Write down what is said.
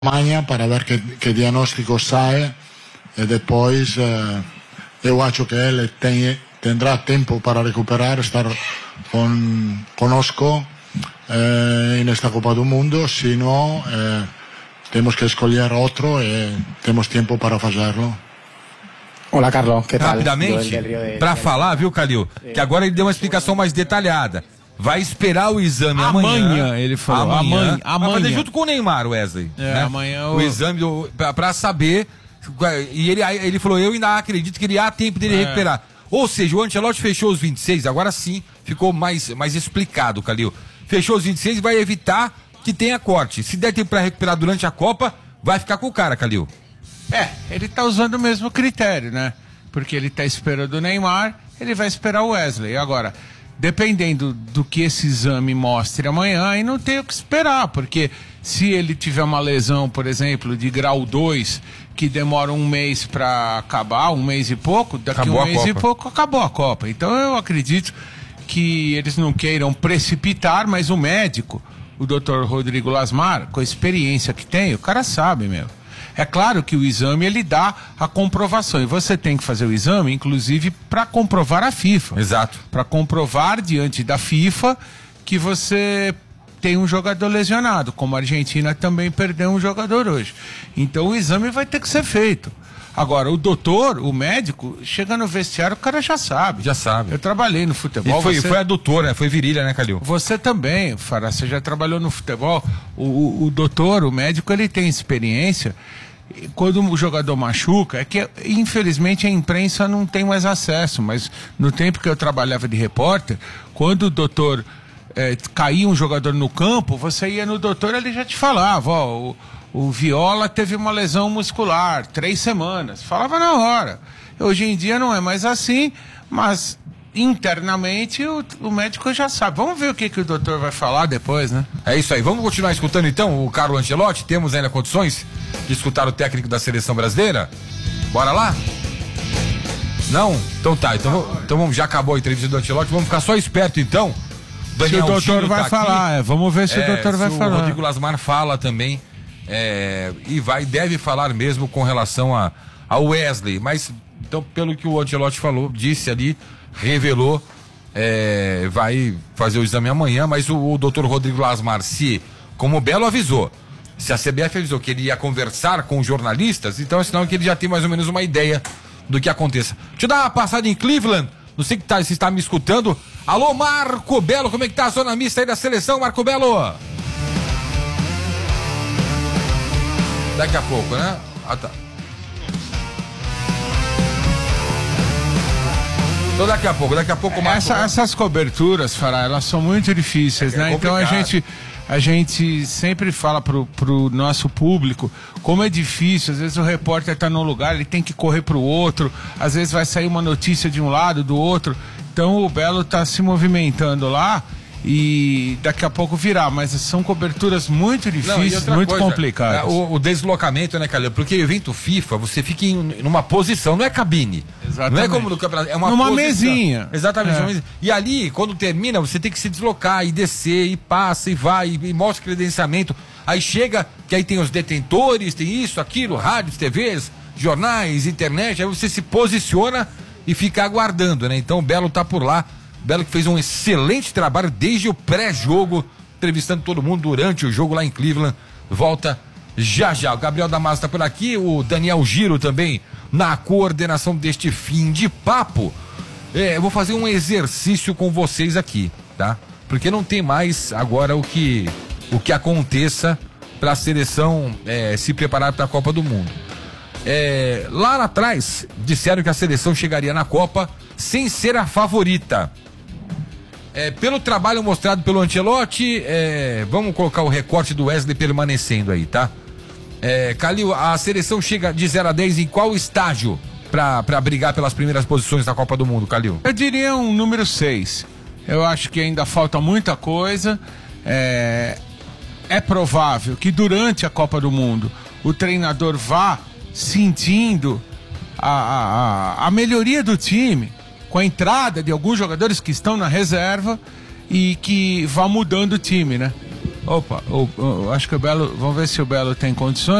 Alemanha para ver que diagnóstico sai e depois eu acho que ele tendrá tempo para recuperar, estar conosco nesta Copa do Mundo, senão temos que escolher outro e temos tempo para fazê-lo. Olá, Carlos, que tal? Rapidamente, para falar, viu, Calil, que agora ele deu uma explicação mais detalhada. Vai esperar o exame amanhã. Ele falou. Amanhã. Vai fazer junto com o Neymar, Wesley. Né? Amanhã o exame para saber. E ele falou, eu ainda acredito que ele há tempo dele recuperar. Ou seja, o Ancelotti fechou os 26, agora sim ficou mais explicado, Calil. Fechou os 26 e vai evitar que tenha corte. Se der tempo para recuperar durante a Copa, vai ficar com o cara, Calil. Ele tá usando o mesmo critério, né? Porque ele tá esperando o Neymar, ele vai esperar o Wesley. Agora, dependendo do que esse exame mostre amanhã, aí não tem o que esperar, porque se ele tiver uma lesão, por exemplo, de grau 2, que demora um mês para acabar, um mês e pouco, daqui a um mês e pouco acabou a Copa. Então eu acredito que eles não queiram precipitar, mas o médico, o Dr. Rodrigo Lasmar, com a experiência que tem, o cara sabe mesmo. É claro que o exame ele dá a comprovação e você tem que fazer o exame, inclusive, para comprovar a FIFA. Exato. Para comprovar diante da FIFA que você tem um jogador lesionado, como a Argentina também perdeu um jogador hoje. Então o exame vai ter que ser feito. Agora, o doutor, o médico, chega no vestiário, o cara já sabe. Já sabe. Eu trabalhei no futebol. E foi a doutora, né? Foi virilha, né, Calil? Você também, Fará, você já trabalhou no futebol. O doutor, o médico, ele tem experiência. Quando o jogador machuca, é que infelizmente a imprensa não tem mais acesso, mas no tempo que eu trabalhava de repórter, quando o doutor caía um jogador no campo, você ia no doutor, ele já te falava, ó, o Viola teve uma lesão muscular, 3 semanas, falava na hora. Hoje em dia não é mais assim, mas internamente o médico já sabe. Vamos ver o que o doutor vai falar depois, né? É isso aí, vamos continuar escutando então o Carlo Ancelotti. Temos ainda condições de escutar o técnico da seleção brasileira? Bora lá? Não? Então tá, então vamos, já acabou a entrevista do Ancelotti, vamos ficar só esperto então. Daniel, se o doutor vai falar, vamos ver se o doutor vai falar. O Rodrigo Lasmar fala também, e deve falar mesmo com relação a Wesley, mas então pelo que o Ancelotti falou, disse ali, revelou, vai fazer o exame amanhã, mas o doutor Rodrigo Lasmar, como o Belo avisou, se a CBF avisou que ele ia conversar com os jornalistas, então é sinal que ele já tem mais ou menos uma ideia do que aconteça. Deixa eu dar uma passada em Cleveland, não sei se está me escutando. Alô, Marco Belo, como é que tá a zona mista aí da seleção, Marco Belo? Daqui a pouco, né? Ah, tá. Então daqui a pouco o Marco... Essas coberturas, Fará, elas são muito difíceis, né? Então a gente sempre fala pro nosso público como é difícil. Às vezes o repórter tá num lugar, ele tem que correr pro outro, às vezes vai sair uma notícia de um lado, do outro. Então o Belo tá se movimentando lá e daqui a pouco virá, mas são coberturas muito difíceis, muito complicadas. O deslocamento, né, Calil? Porque evento FIFA, você fica numa posição, não é cabine. Exatamente. Não é como no campeonato, é uma numa posição. Mesinha. Exatamente. Uma mesinha. E ali, quando termina, você tem que se deslocar e descer, e passa, e vai, e mostra credenciamento. Aí chega, que aí tem os detentores, tem isso, aquilo, rádios, TVs, jornais, internet, aí você se posiciona e fica aguardando, né? Então o Belo tá por lá. Belo que fez um excelente trabalho desde o pré-jogo, entrevistando todo mundo durante o jogo lá em Cleveland. Volta já. O Gabriel Damasio está por aqui, o Daniel Giro também na coordenação deste fim de papo. Eu vou fazer um exercício com vocês aqui, tá? Porque não tem mais agora o que aconteça para a seleção se preparar para a Copa do Mundo. Lá atrás disseram que a seleção chegaria na Copa sem ser a favorita. Pelo trabalho mostrado pelo Ancelotti, vamos colocar o recorte do Wesley permanecendo aí, tá? Calil, a seleção chega de 0 a 10 em qual estágio para brigar pelas primeiras posições da Copa do Mundo, Calil? Eu diria um número 6. Eu acho que ainda falta muita coisa. É provável que durante a Copa do Mundo o treinador vá sentindo a melhoria do time, com a entrada de alguns jogadores que estão na reserva e que vá mudando o time, né? Opa, acho que o Belo, vamos ver se o Belo tem condições.